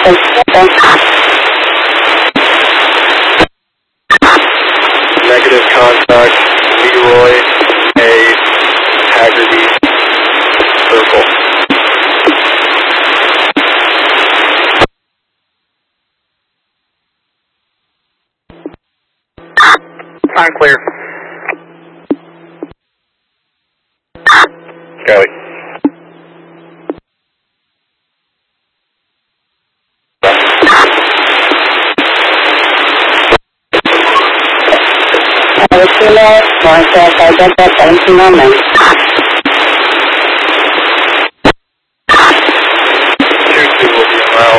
Negative contact, Leroy A. Haggerty, Circle. Time clear. Charlie. Kilo, 1 17 moment.